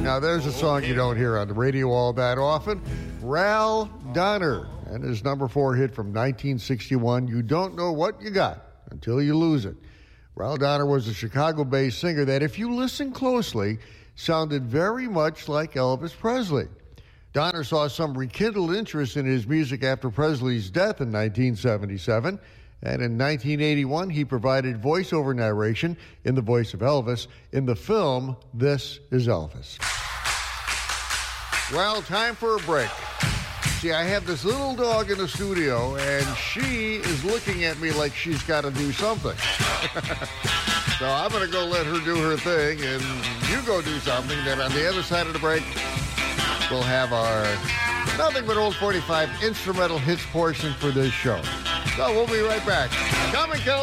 now there's a song you don't hear on the radio all that often. Ral Donner and his number 4 hit from 1961, You Don't Know What You Got Until You Lose It. Ral Donner was a Chicago-based singer that, if you listen closely, sounded very much like Elvis Presley. Donner saw some rekindled interest in his music after Presley's death in 1977, and in 1981 he provided voiceover narration in the voice of Elvis in the film This Is Elvis. Well, time for a break. See, I have this little dog in the studio, and she is looking at me like she's got to do something. So I'm going to go let her do her thing, and you go do something. Then on the other side of the break, we'll have our Nothing But Old 45 instrumental hits portion for this show. So we'll be right back. Come and kill